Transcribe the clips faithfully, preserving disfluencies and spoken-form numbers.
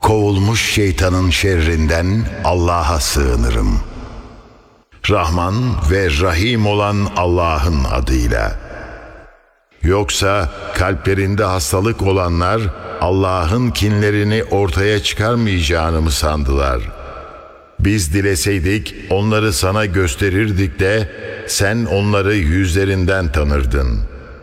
Kovulmuş şeytanın şerrinden Allah'a sığınırım. Rahman ve Rahim olan Allah'ın adıyla. Yoksa kalplerinde hastalık olanlar Allah'ın kinlerini ortaya çıkarmayacağını mı sandılar? Biz dileseydik onları sana gösterirdik de sen onları yüzlerinden tanırdın.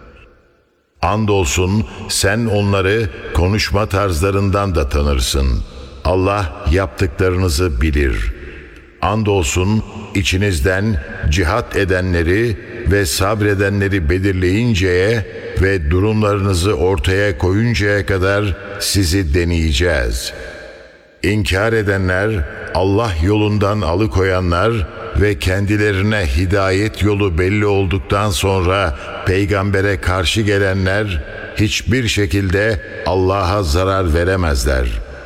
Andolsun sen onları konuşma tarzlarından da tanırsın. Allah yaptıklarınızı bilir. Andolsun içinizden cihat edenleri ve sabredenleri belirleyinceye ve durumlarınızı ortaya koyuncaya kadar sizi deneyeceğiz. İnkar edenler, Allah yolundan alıkoyanlar ve kendilerine hidayet yolu belli olduktan sonra peygambere karşı gelenler hiçbir şekilde Allah'a zarar veremezler.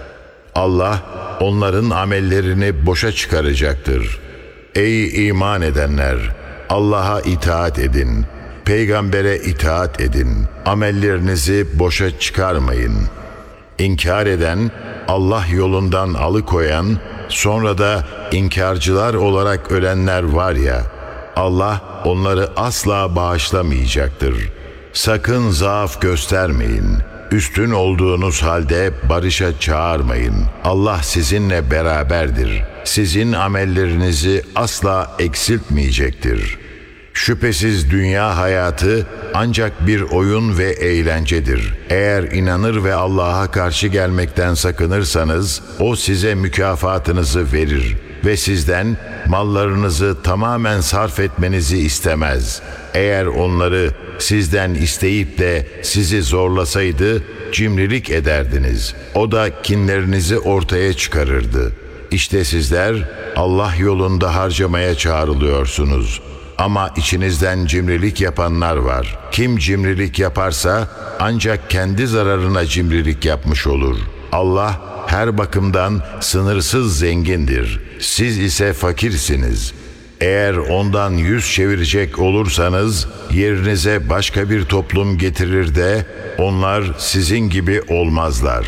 Allah onların amellerini boşa çıkaracaktır. Ey iman edenler! Allah'a itaat edin, peygambere itaat edin, amellerinizi boşa çıkarmayın. İnkar eden, Allah yolundan alıkoyan, sonra da inkarcılar olarak ölenler var ya, Allah onları asla bağışlamayacaktır. Sakın zaaf göstermeyin. Üstün olduğunuz halde barışa çağırmayın. Allah sizinle beraberdir. Sizin amellerinizi asla eksiltmeyecektir. Şüphesiz dünya hayatı ancak bir oyun ve eğlencedir. Eğer inanır ve Allah'a karşı gelmekten sakınırsanız, O size mükafatınızı verir ve sizden mallarınızı tamamen sarf etmenizi istemez. Eğer onları sizden isteyip de sizi zorlasaydı, cimrilik ederdiniz. O da kinlerinizi ortaya çıkarırdı. İşte sizler Allah yolunda harcamaya çağrılıyorsunuz. Ama içinizden cimrilik yapanlar var. Kim cimrilik yaparsa ancak kendi zararına cimrilik yapmış olur. Allah her bakımdan sınırsız zengindir. Siz ise fakirsiniz. Eğer ondan yüz çevirecek olursanız yerinize başka bir toplum getirir de onlar sizin gibi olmazlar.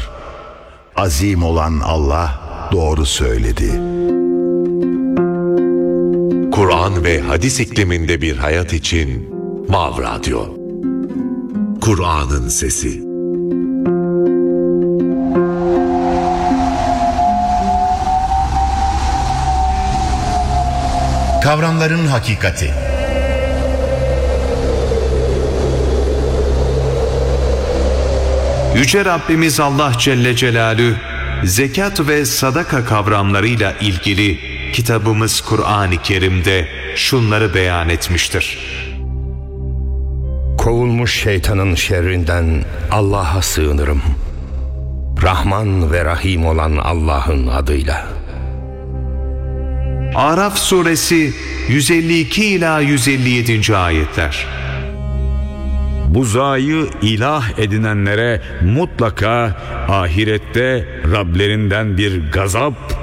Azim olan Allah doğru söyledi. Kur'an ve hadis ikliminde bir hayat için Mav Radyo. Kur'an'ın sesi. Kavramların hakikati. Yüce Rabbimiz Allah Celle Celaluhu, zekat ve sadaka kavramlarıyla ilgili kitabımız Kur'an-ı Kerim'de şunları beyan etmiştir. Kovulmuş şeytanın şerrinden Allah'a sığınırım. Rahman ve Rahim olan Allah'ın adıyla. Araf suresi yüz elli iki ila yüz elli yedi. ayetler. Buzağıyı ilah edinenlere mutlaka ahirette Rablerinden bir gazap